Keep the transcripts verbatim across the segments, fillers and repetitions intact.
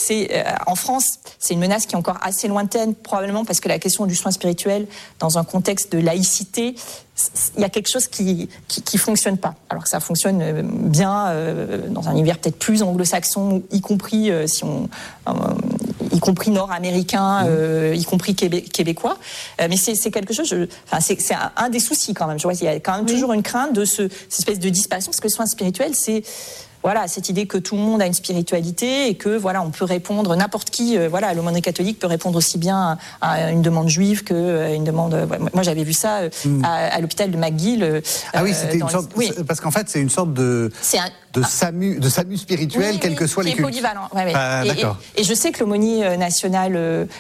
c'est euh, en France, c'est une menace qui est encore assez lointaine, probablement parce que la question du soin spirituel, dans un contexte de laïcité, il y a quelque chose qui qui, qui fonctionne pas. Alors que ça fonctionne bien euh, dans un univers peut-être plus anglo-saxon, y compris euh, si on, euh, y compris nord-américain, euh, y compris québé- québécois. Euh, mais c'est, c'est quelque chose. Je, enfin, c'est, c'est un, un des soucis quand même. Je vois, il y a quand même oui. toujours une crainte de ce, cette espèce de disparition, parce que le soin spirituel, c'est voilà, cette idée que tout le monde a une spiritualité et que voilà, on peut répondre, n'importe qui, euh, voilà, l'aumônerie catholique peut répondre aussi bien à, à une demande juive que euh, une demande. Euh, moi, j'avais vu ça euh, mm. à, à l'hôpital de McGill. Euh, ah oui, c'était une sorte, les... oui. parce qu'en fait, c'est une sorte de un... de SAMU, de SAMU spirituel, oui, quels oui, que soient les cultes. Polyvalent. Ouais, ouais. Ah, et, d'accord. Et, et je sais que l'aumônerie nationale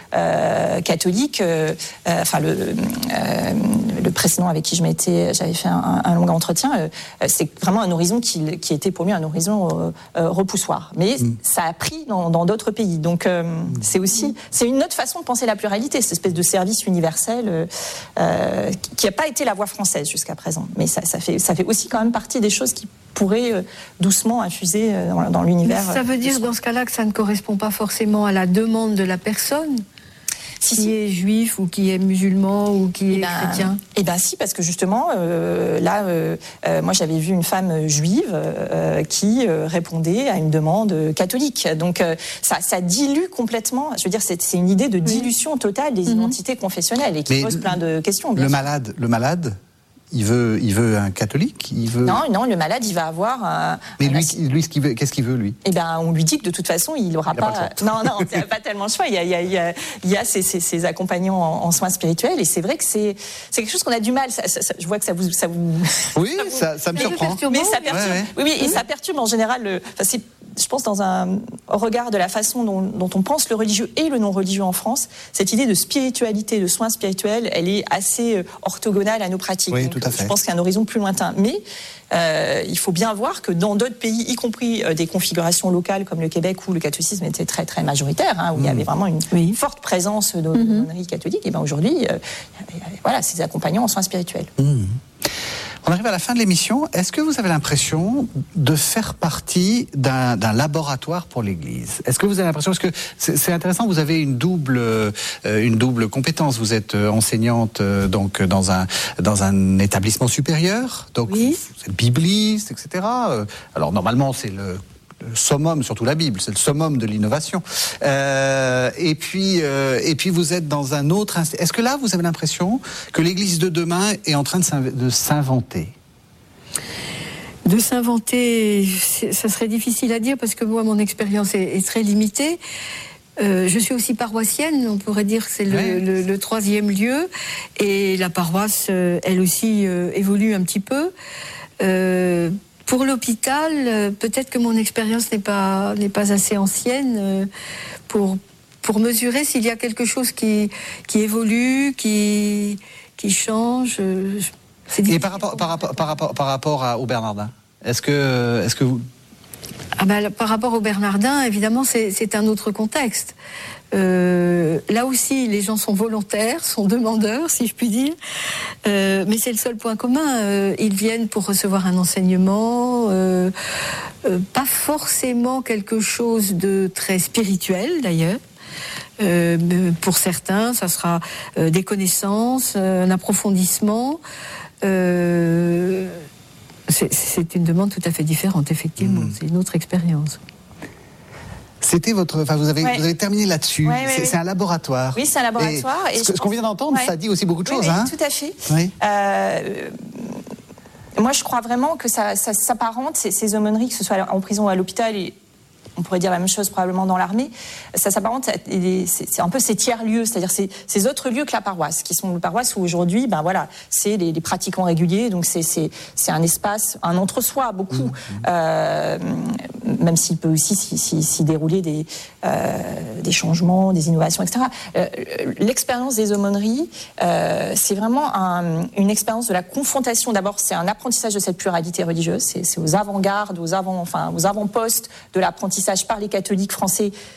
euh, catholique, euh, enfin le, euh, le précédent avec qui je m'étais, j'avais fait un, un long entretien, euh, c'est vraiment un horizon qui, qui était pour lui un horizon euh, repoussoir. Mais mm. ça a pris dans, dans d'autres pays. Donc euh, mm. c'est aussi, c'est une autre façon de penser la pluralité, cette espèce de service universel euh, euh, qui n'a pas été la voie française jusqu'à présent. Mais ça, ça fait, ça fait aussi quand même partie des choses qui pourraient euh, doucement infuser euh, dans, dans l'univers. Mais ça veut dire dans ce cas-là que ça ne correspond pas forcément à la demande de la personne si, qui si. est juif ou qui est musulman ou qui et est ben, chrétien. Eh bien si, parce que justement, euh, là, euh, euh, moi j'avais vu une femme juive euh, qui euh, répondait à une demande catholique. Donc euh, ça, ça dilue complètement, je veux dire, c'est, c'est une idée de dilution totale des mm-hmm. identités confessionnelles et qui Mais pose plein de questions. Le malade, le malade Il veut, il veut un catholique. Il veut. Non, non, le malade, il va avoir. Un, Mais un lui, assi... lui, ce qu'il veut, qu'est-ce qu'il veut, lui ? Eh ben, on lui dit que de toute façon, il n'aura pas. pas non, non, il n'y a pas tellement de choix. Il y a, il y a, il y a, il y a ces, ces, ces accompagnants en, en soins spirituels, et c'est vrai que c'est, c'est quelque chose qu'on a du mal. Ça, ça, ça, je vois que ça vous, ça vous. Oui, ça, vous, ça, ça me surprend. Mais ça perturbe. Ouais, ouais. Oui, oui, et oui. ça perturbe en général. Le, enfin, c'est, je pense, dans un au regard de la façon dont, dont on pense le religieux et le non religieux en France, cette idée de spiritualité, de soins spirituels, elle est assez orthogonale à nos pratiques. Oui, Donc, tout à fait. Je pense qu'il y a un horizon plus lointain. Mais euh, il faut bien voir que dans d'autres pays, y compris euh, des configurations locales comme le Québec, où le catholicisme était très très majoritaire, hein, où mmh. il y avait vraiment une oui. forte présence de l'aumônerie mmh. catholique, et ben aujourd'hui, euh, voilà, ces accompagnants en soins spirituels. Mmh. On arrive à la fin de l'émission. Est-ce que vous avez l'impression de faire partie d'un, d'un laboratoire pour l'Église ? Est-ce que vous avez l'impression, parce que c'est, c'est intéressant, vous avez une double, euh, une double compétence. Vous êtes enseignante euh, donc dans un dans un établissement supérieur, donc oui. vous êtes bibliste, et cetera. Alors normalement c'est le le summum, surtout la Bible, c'est le summum de l'innovation. Euh, et puis, euh, et puis vous êtes dans un autre. Inst- Est-ce que là, vous avez l'impression que l'Église de demain est en train de, s'inv- de s'inventer ? De s'inventer, ça serait difficile à dire parce que moi, mon expérience est, est très limitée. Euh, je suis aussi paroissienne, on pourrait dire que c'est le, ouais. le, le troisième lieu, et la paroisse, euh, elle aussi, euh, évolue un petit peu. Euh, Pour l'hôpital, euh, peut-être que mon expérience n'est pas, n'est pas assez ancienne euh, pour, pour mesurer s'il y a quelque chose qui, qui évolue, qui, qui change. Euh, c'est Et par rapport, par rapport, par rapport, par rapport à, au Bernardin, est-ce que, est-ce que vous... Ah ben, par rapport au Bernardin, évidemment, c'est, c'est un autre contexte. Euh, là aussi, les gens sont volontaires, sont demandeurs, si je puis dire. Euh, mais c'est le seul point commun. Euh, ils viennent pour recevoir un enseignement, euh, euh, pas forcément quelque chose de très spirituel, d'ailleurs. Euh, pour certains, ça sera euh, des connaissances, euh, un approfondissement. Euh, c'est, c'est une demande tout à fait différente, effectivement. Mmh. C'est une autre expérience. C'était votre, enfin vous avez, ouais. vous avez terminé là-dessus. Ouais, ouais, c'est, ouais. c'est un laboratoire. Oui, c'est un laboratoire. Et, et ce, ce qu'on vient d'entendre, ouais. ça dit aussi beaucoup de oui, choses, oui, hein. Tout à fait. Oui. Euh, moi, je crois vraiment que ça, ça s'apparente ces, ces aumôneries, que ce soit en prison ou à l'hôpital, et on pourrait dire la même chose probablement dans l'armée. Ça s'apparente, c'est un peu ces tiers-lieux, c'est-à-dire ces, ces autres lieux que la paroisse, qui sont les paroisses où aujourd'hui, ben voilà, c'est les, les pratiquants réguliers, donc c'est, c'est, c'est un espace, un entre-soi, beaucoup, mmh. euh, même s'il peut aussi s'y, s'y, s'y dérouler des, euh, des changements, des innovations, et cetera. Euh, l'expérience des aumôneries, euh, c'est vraiment un, une expérience de la confrontation. D'abord, c'est un apprentissage de cette pluralité religieuse, c'est, c'est aux avant-gardes, aux avant, enfin, aux avant-postes de l'apprentissage par les catholiques français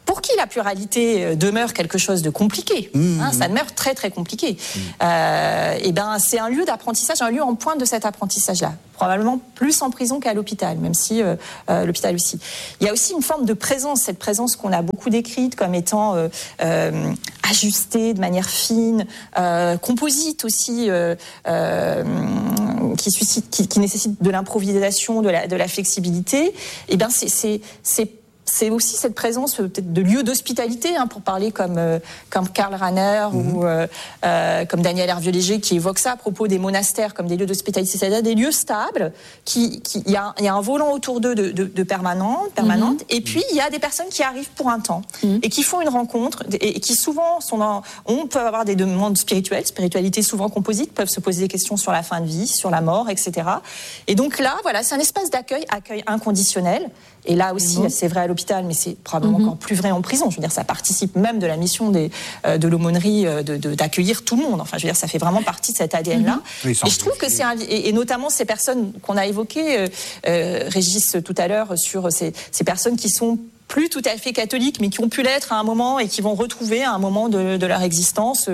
pour qui la pluralité demeure quelque chose de compliqué, mmh. hein, ça demeure très très compliqué, mmh. euh, et ben c'est un lieu d'apprentissage, un lieu en pointe de cet apprentissage-là, probablement plus en prison qu'à l'hôpital, même si euh, euh, l'hôpital aussi. Il y a aussi une forme de présence, cette présence qu'on a beaucoup décrite comme étant euh, euh, ajustée de manière fine, euh, composite aussi, euh, euh, qui, suscite, qui, qui nécessite de l'improvisation, de la, de la flexibilité. Et ben c'est, c'est, c'est C'est aussi cette présence peut-être de lieux d'hospitalité, hein, pour parler comme euh, comme Karl Rahner mmh. ou euh, euh, comme Daniel Hervieux-Léger qui évoque ça à propos des monastères comme des lieux d'hospitalité, c'est-à-dire des lieux stables qui qui il y a il y a un volant autour d'eux de de, de permanente permanente mmh. et puis il y a des personnes qui arrivent pour un temps mmh. et qui font une rencontre et, et qui souvent sont dans, on peut avoir des demandes spirituelles, spiritualité souvent composite, peuvent se poser des questions sur la fin de vie, sur la mort, et cetera. Et donc là, voilà, c'est un espace d'accueil, accueil inconditionnel. Et là aussi, mmh. c'est vrai à l'hôpital, mais c'est probablement mmh. encore plus vrai en prison. Je veux dire, ça participe même de la mission des, euh, de l'aumônerie euh, de, de, d'accueillir tout le monde. Enfin, je veux dire, ça fait vraiment partie de cet A D N-là. Mmh. Oui, et je trouve que c'est un, et, et notamment ces personnes qu'on a évoquées, euh, euh, Régis tout à l'heure, sur ces, ces personnes qui sont plus tout à fait catholiques, mais qui ont pu l'être à un moment et qui vont retrouver à un moment de, de leur existence,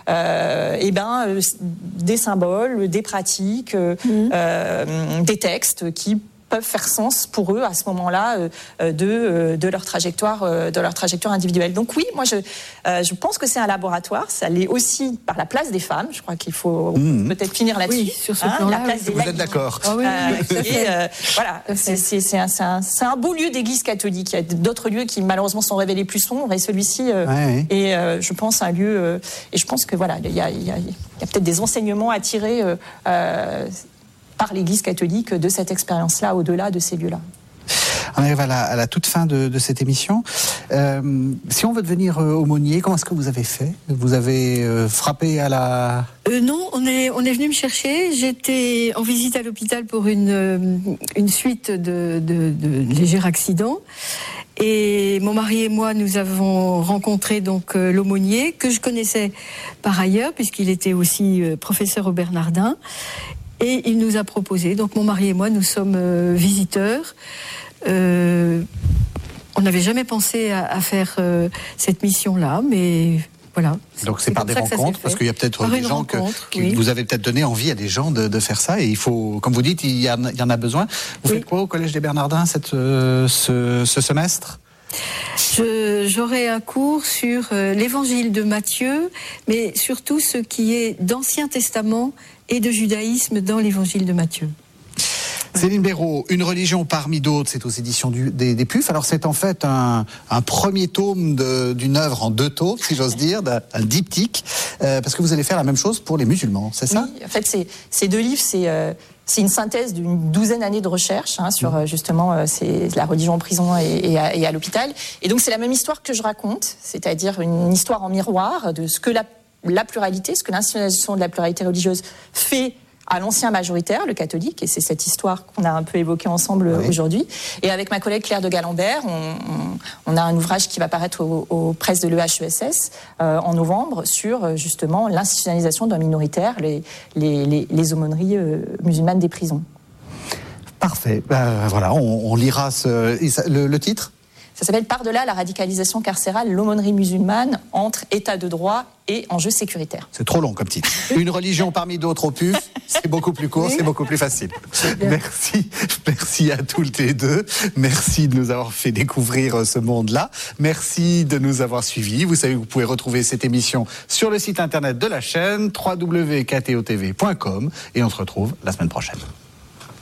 euh, et ben euh, des symboles, des pratiques, mmh. euh, des textes qui peuvent faire sens pour eux à ce moment-là euh, de euh, de leur trajectoire euh, de leur trajectoire individuelle. Donc oui, moi je euh, je pense que c'est un laboratoire. Ça l'est aussi par la place des femmes. Je crois qu'il faut mmh. peut-être finir là-dessus. Oui, sur ce hein, plan-là, la place oui. des Vous laïcs. êtes d'accord ah, oui, euh, oui, et, euh, Voilà, c'est c'est c'est un, c'est un c'est un beau lieu d'église catholique. Il y a d'autres lieux qui malheureusement sont révélés plus sombres et celui-ci euh, ouais, ouais. est, euh, je pense, un lieu. Euh, et je pense que voilà, il y a il y a, il y a peut-être des enseignements à tirer. Euh, euh, par l'Église catholique de cette expérience-là, au-delà de ces lieux-là. On arrive à la, à la toute fin de, de cette émission. Euh, si on veut devenir euh, aumônier, comment est-ce que vous avez fait ? Vous avez euh, frappé à la... Euh, non, on est, on est venu me chercher. J'étais en visite à l'hôpital pour une, une suite de, de, de légers accidents. Et mon mari et moi, nous avons rencontré donc euh, l'aumônier, que je connaissais par ailleurs, puisqu'il était aussi euh, professeur au Bernardin. Et il nous a proposé, donc mon mari et moi, nous sommes euh, visiteurs. Euh, on n'avait jamais pensé à, à faire euh, cette mission-là, mais voilà. Donc c'est, c'est par des rencontres, parce qu'il y a peut-être par des gens que, que oui. vous avez peut-être donné envie à des gens de, de faire ça, et il faut, comme vous dites, il y, a, il y en a besoin. Vous oui. faites quoi au Collège des Bernardins cette, euh, ce, ce semestre ? Je, j'aurai un cours sur euh, l'évangile de Matthieu, mais surtout ce qui est d'Ancien Testament et de judaïsme dans l'évangile de Matthieu. Céline Béraud, Une religion parmi d'autres, c'est aux éditions du, des, des P U F. Alors c'est en fait un, un premier tome de, d'une œuvre en deux tomes, si j'ose dire, d'un, un diptyque, euh, parce que vous allez faire la même chose pour les musulmans, c'est ça ? Oui, en fait, c'est, ces deux livres, c'est... Euh C'est une synthèse d'une douzaine d'années de recherche hein, sur euh, justement euh, c'est la religion en prison et, et, à, et à l'hôpital. Et donc c'est la même histoire que je raconte, c'est-à-dire une histoire en miroir de ce que la, la pluralité, ce que l'institutionnalisation de la pluralité religieuse fait à l'ancien majoritaire, le catholique, et c'est cette histoire qu'on a un peu évoquée ensemble oui. aujourd'hui. Et avec ma collègue Claire de Galambert, on, on, on a un ouvrage qui va paraître aux, aux presses de l'E H E S S euh, en novembre sur justement l'institutionnalisation d'un minoritaire, les, les, les, les aumôneries euh, musulmanes des prisons. Parfait. Ben, voilà, on, on lira ce, le, le titre. Ça s'appelle Par-delà la radicalisation carcérale, l'aumônerie musulmane entre état de droit et enjeux sécuritaires. C'est trop long comme titre. Une religion parmi d'autres au P U F, c'est beaucoup plus court, c'est beaucoup plus facile. Merci, merci à toutes les deux. Merci de nous avoir fait découvrir ce monde-là. Merci de nous avoir suivis. Vous savez que vous pouvez retrouver cette émission sur le site internet de la chaîne w w w point k t o t v point com et on se retrouve la semaine prochaine.